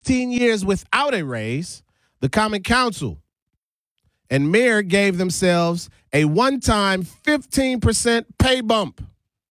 15 years without a raise, the Common Council and mayor gave themselves a one-time 15% pay bump.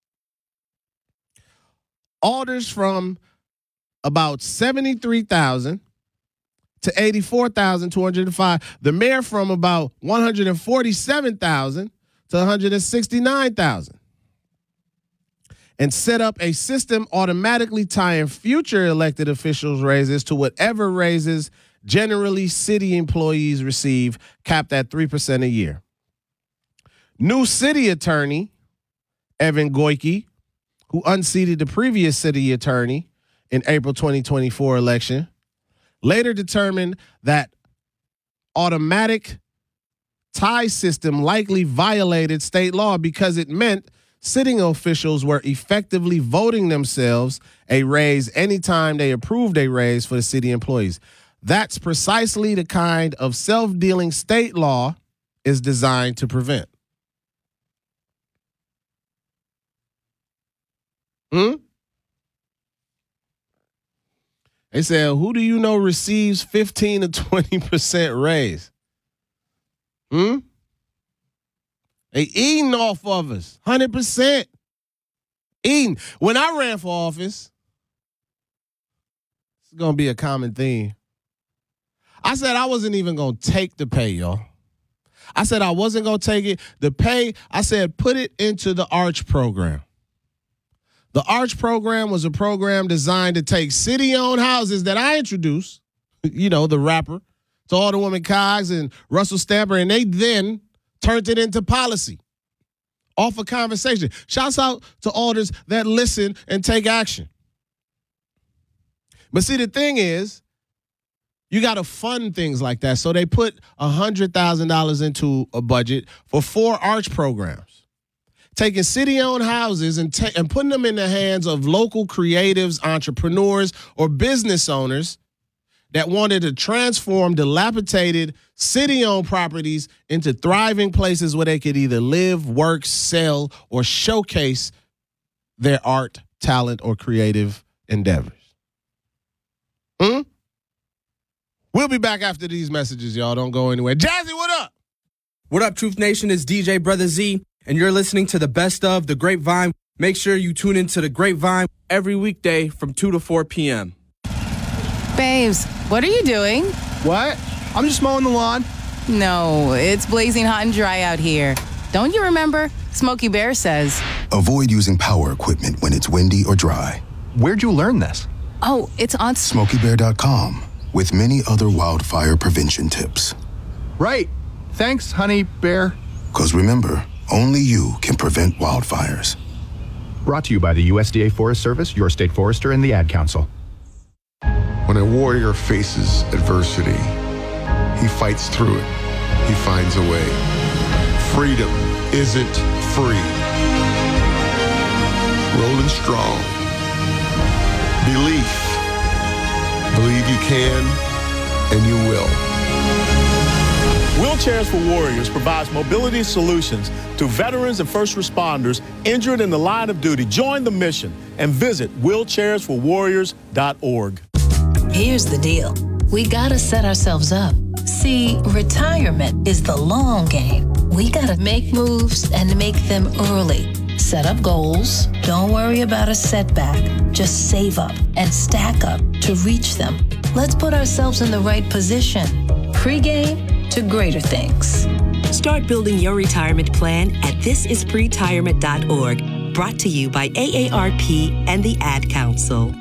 Alders from about $73,000 to $84,205. The mayor from about $147,000 to $169,000. And set up a system automatically tying future elected officials' raises to whatever raises generally city employees receive, capped at 3% a year. New city attorney Evan Goyke, who unseated the previous city attorney in April 2024 election, later determined that automatic tie system likely violated state law because it meant sitting officials were effectively voting themselves a raise anytime they approved a raise for the city employees. That's precisely the kind of self-dealing state law is designed to prevent. They said, who do you know receives 15 to 20% raise? They eating off of us, 100%. Eating. When I ran for office, it's going to be a common theme. I said I wasn't even going to take the pay, y'all. I said I wasn't going to take it. The pay, I said, put it into the ARCH program. The ARCH program was a program designed to take city-owned houses that I introduced, you know, the rapper, to Alderwoman Coggs and Russell Stamper, and they then turned it into policy off a conversation. Shouts out to alders that listen and take action. But see, the thing is, you got to fund things like that. So they put $100,000 into a budget for 4 ARCH programs. Taking city-owned houses and putting them in the hands of local creatives, entrepreneurs, or business owners that wanted to transform dilapidated city-owned properties into thriving places where they could either live, work, sell, or showcase their art, talent, or creative endeavors. We'll be back after these messages, y'all. Don't go anywhere. Jazzy, what up? What up, Truth Nation? It's DJ Brother Z, and you're listening to the best of The Grapevine. Make sure you tune into The Grapevine every weekday from 2 to 4 p.m. Babes, what are you doing? What? I'm just mowing the lawn. No, it's blazing hot and dry out here. Don't you remember? Smokey Bear says. Avoid using power equipment when it's windy or dry. Where'd you learn this? Oh, it's on SmokeyBear.com with many other wildfire prevention tips. Right. Thanks, honey bear. Because remember, only you can prevent wildfires. Brought to you by the USDA Forest Service, your state forester, and the Ad Council. When a warrior faces adversity, he fights through it. He finds a way. Freedom isn't free. Rolling strong. Belief. Believe you can, and you will. Wheelchairs for Warriors provides mobility solutions to veterans and first responders injured in the line of duty. Join the mission and visit wheelchairsforwarriors.org. Here's the deal. We gotta set ourselves up. See, retirement is the long game. We gotta make moves and make them early. Set up goals. Don't worry about a setback. Just save up and stack up to reach them. Let's put ourselves in the right position. Pre-game to greater things. Start building your retirement plan at thisispretirement.org. Brought to you by AARP and the Ad Council.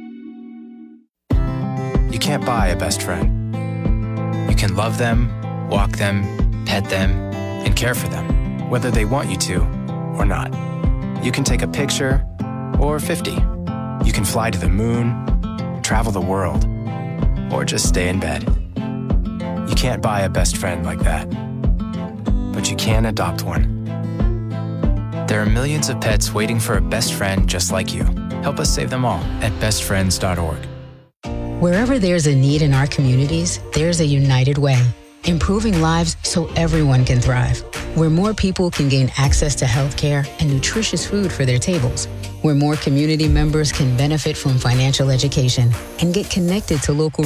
You can't buy a best friend. You can love them, walk them, pet them, and care for them, whether they want you to or not. You can take a picture or 50. You can fly to the moon, travel the world, or just stay in bed. You can't buy a best friend like that, but you can adopt one. There are millions of pets waiting for a best friend just like you. Help us save them all at bestfriends.org. Wherever there's a need in our communities, there's a United Way, improving lives so everyone can thrive. Where more people can gain access to healthcare and nutritious food for their tables. Where more community members can benefit from financial education and get connected to local